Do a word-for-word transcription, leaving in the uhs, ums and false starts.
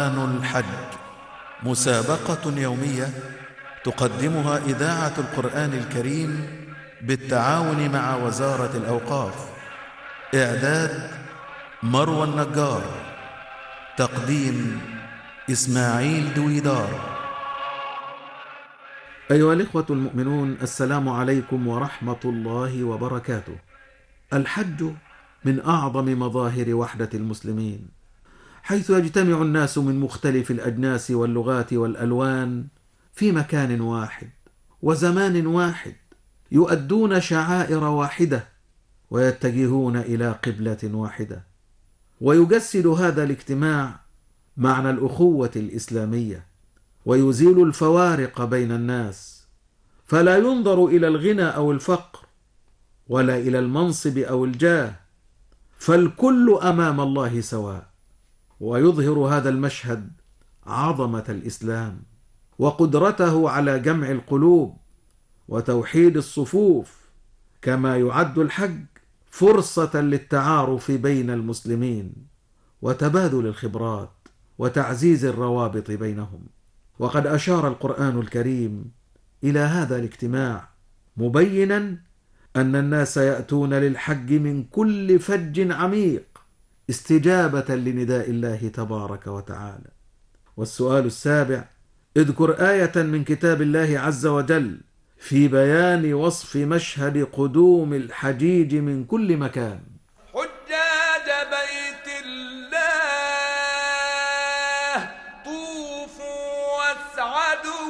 قرآن الحج، مسابقة يومية تقدمها إذاعة القرآن الكريم بالتعاون مع وزارة الأوقاف. إعداد مروى النجار، تقديم إسماعيل دويدار. أيها الإخوة المؤمنون، السلام عليكم ورحمة الله وبركاته. الحج من أعظم مظاهر وحدة المسلمين، حيث يجتمع الناس من مختلف الأجناس واللغات والألوان في مكان واحد وزمان واحد، يؤدون شعائر واحدة ويتجهون إلى قبلة واحدة. ويجسد هذا الاجتماع معنى الأخوة الإسلامية، ويزيل الفوارق بين الناس، فلا ينظر إلى الغنى أو الفقر ولا إلى المنصب أو الجاه، فالكل أمام الله سواء. ويظهر هذا المشهد عظمة الإسلام وقدرته على جمع القلوب وتوحيد الصفوف، كما يعد الحج فرصة للتعارف بين المسلمين وتبادل الخبرات وتعزيز الروابط بينهم. وقد أشار القرآن الكريم إلى هذا الاجتماع، مبينا أن الناس يأتون للحج من كل فج عميق استجابة لنداء الله تبارك وتعالى. والسؤال السابع: اذكر آية من كتاب الله عز وجل في بيان وصف مشهد قدوم الحجيج من كل مكان.